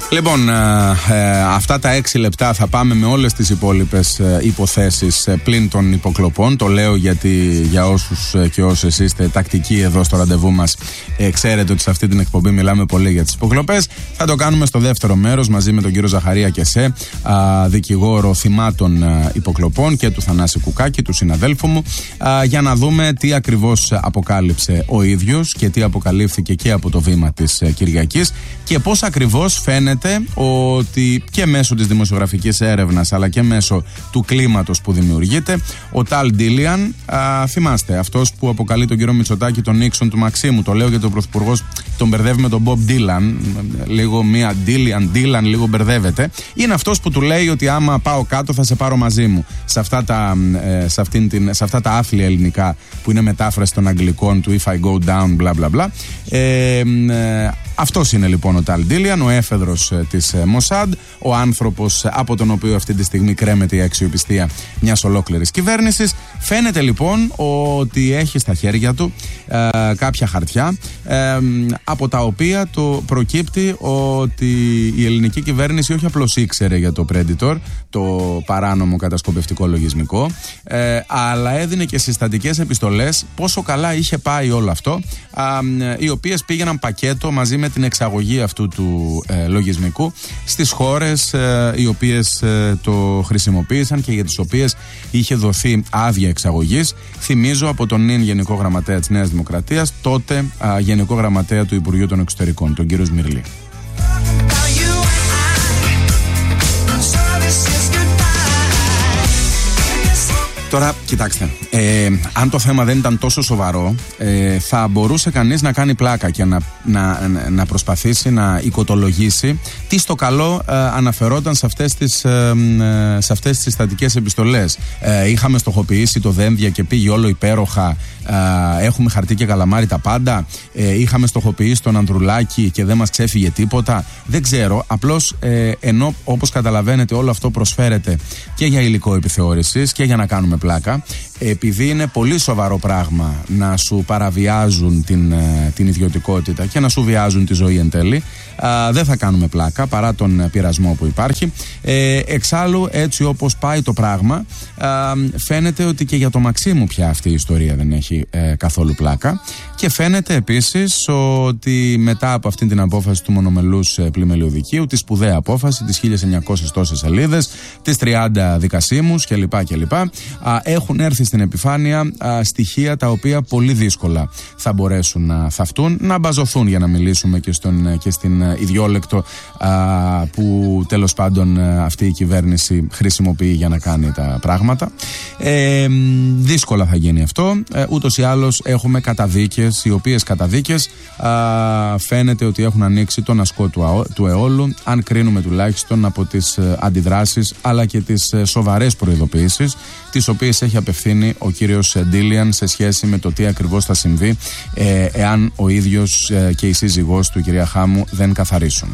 Λοιπόν, αυτά τα 6 λεπτά θα πάμε με όλες τις υπόλοιπες υποθέσεις πλην των υποκλοπών. Το λέω γιατί για όσους και όσες είστε τακτικοί εδώ στο ραντεβού μας, ξέρετε ότι σε αυτή την εκπομπή μιλάμε πολύ για τις υποκλοπές. Θα το κάνουμε στο δεύτερο μέρος μαζί με τον κύριο Ζαχαρία Κεσέ, δικηγόρο θυμάτων υποκλοπών, και του Θανάση Κουκάκη, του συναδέλφου μου, για να δούμε τι ακριβώς αποκάλυψε ο ίδιος και τι αποκαλύφθηκε και από το βήμα της Κυριακής και πώς ακριβώς φαίνεται ότι και μέσω της δημοσιογραφικής έρευνας αλλά και μέσω του κλίματος που δημιουργείται, ο Ταλ Ντίλιαν, θυμάστε, αυτός που αποκαλεί τον κύριο Μητσοτάκη τον Νίξον του Μαξίμου, το λέω γιατί ο πρωθυπουργός τον μπερδεύει με τον Μπομπ Ντίλαν, λίγο μία Ντίλαν, λίγο μπερδεύεται, είναι αυτός που του λέει ότι άμα πάω κάτω θα σε πάρω μαζί μου, σε αυτά τα άθλια ελληνικά που είναι μετάφραση των αγγλικών του If I go down bla bla bla. Αυτός είναι λοιπόν ο Ταλ Ντίλιαν, ο έφεδρος της Μοσάντ, ο άνθρωπος από τον οποίο αυτή τη στιγμή κρέμεται η αξιοπιστία μιας ολόκληρης κυβέρνησης. Φαίνεται λοιπόν ότι έχει στα χέρια του κάποια χαρτιά από τα οποία το προκύπτει ότι η ελληνική κυβέρνηση όχι απλώς ήξερε για το Predator, το παράνομο κατασκοπευτικό λογισμικό, αλλά έδινε και συστατικές επιστολές πόσο καλά είχε πάει όλο αυτό, οι οποίες πήγαιναν πακέτο μαζί με την εξαγωγή αυτού του λογισμικού στις χώρες οι οποίες το χρησιμοποίησαν και για τις οποίες είχε δοθεί άδεια εξαγωγής. Θυμίζω από τον νυν Γενικό Γραμματέα της Νέας Δημοκρατίας, τότε Γενικό Γραμματέα του Υπουργείου των Εξωτερικών, τον κύριο Σμυρλή. Τώρα, κοιτάξτε, αν το θέμα δεν ήταν τόσο σοβαρό, θα μπορούσε κανείς να κάνει πλάκα και να προσπαθήσει να οικοτολογήσει τι στο καλό αναφερόταν σε αυτές τις συστατικές επιστολές. Είχαμε στοχοποιήσει το Δένδια και πήγε όλο υπέροχα, έχουμε χαρτί και καλαμάρι τα πάντα. Είχαμε στοχοποιήσει τον Ανδρουλάκη και δεν μας ξέφυγε τίποτα. Δεν ξέρω, απλώς ενώ όπως καταλαβαίνετε όλο αυτό προσφέρεται και για υλικό επιθεώρησης και για να κάνουμε πλάκα, επειδή είναι πολύ σοβαρό πράγμα να σου παραβιάζουν την ιδιωτικότητα και να σου βιάζουν τη ζωή εν τέλει, δεν θα κάνουμε πλάκα παρά τον πειρασμό που υπάρχει. Εξάλλου, έτσι όπως πάει το πράγμα, φαίνεται ότι και για το Μαξίμου πια αυτή η ιστορία δεν έχει καθόλου πλάκα, και φαίνεται επίσης ότι μετά από αυτή την απόφαση του μονομελούς πλημελιωδικείου, τη σπουδαία απόφαση, τις 1900 τόσες σελίδες, τις 30 δικασίμους κλπ, έχουν έρθει στην επιφάνεια στοιχεία τα οποία πολύ δύσκολα θα μπορέσουν να θαυτούν, να μπαζωθούν, για να μιλήσουμε και στην ιδιόλεκτο που τέλος πάντων αυτή η κυβέρνηση χρησιμοποιεί για να κάνει τα πράγματα. Δύσκολα θα γίνει αυτό. Ούτως ή άλλως έχουμε καταδίκες, οι οποίες καταδίκες φαίνεται ότι έχουν ανοίξει τον ασκό του αιώλου, αν κρίνουμε τουλάχιστον από τις αντιδράσεις αλλά και τις σοβαρές προειδοποιήσεις τις οποίες έχει απευθύνει ο κύριος Ντίλιαν σε σχέση με το τι ακριβώς θα συμβεί εάν ο ίδιος και η σύζυγός του, η κυρία Χάμου, δεν καθαρίσουν.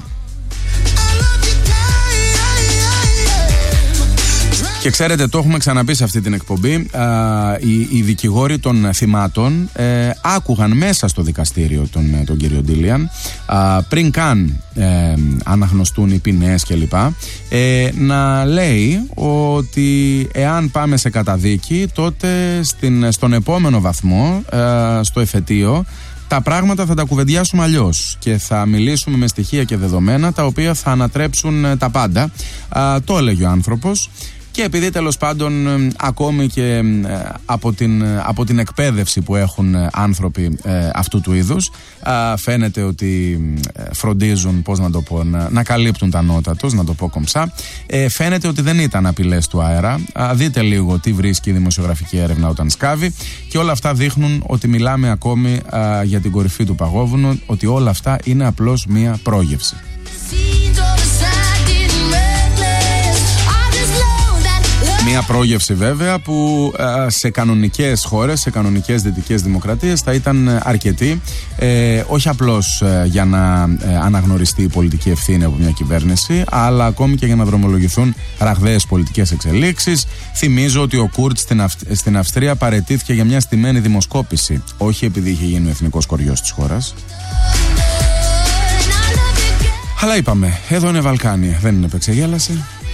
Και ξέρετε, το έχουμε ξαναπεί σε αυτή την εκπομπή, οι δικηγόροι των θυμάτων άκουγαν μέσα στο δικαστήριο τον κύριο Ντίλιαν, πριν καν αναγνωστούν οι ποινές κλπ, να λέει ότι εάν πάμε σε καταδίκη, τότε στον επόμενο βαθμό, στο εφετείο, τα πράγματα θα τα κουβεντιάσουμε αλλιώς και θα μιλήσουμε με στοιχεία και δεδομένα τα οποία θα ανατρέψουν τα πάντα. Το έλεγε ο άνθρωπος. Και επειδή τέλος πάντων ακόμη και από την εκπαίδευση που έχουν άνθρωποι αυτού του είδους, φαίνεται ότι φροντίζουν, πώς να το πω, να καλύπτουν τα νότα τους, να το πω κομψά. Φαίνεται ότι δεν ήταν απειλές του αέρα. Δείτε λίγο τι βρίσκει η δημοσιογραφική έρευνα όταν σκάβει, και όλα αυτά δείχνουν ότι μιλάμε ακόμη για την κορυφή του παγόβουνου, ότι όλα αυτά είναι απλώς μία πρόγευση. Μια πρόγευση βέβαια που σε κανονικές χώρες, σε κανονικές δυτικές δημοκρατίες θα ήταν αρκετή, όχι απλώς για να αναγνωριστεί η πολιτική ευθύνη από μια κυβέρνηση, αλλά ακόμη και για να δρομολογηθούν ραγδαίες πολιτικές εξελίξεις. Θυμίζω ότι ο Κουρτ στην Αυστρία παραιτήθηκε για μια στημένη δημοσκόπηση, όχι επειδή είχε γίνει ο εθνικός κοριός της χώρας. Αλλά είπαμε, εδώ είναι Βαλκάνια, δεν είναι επεξεγέλαση.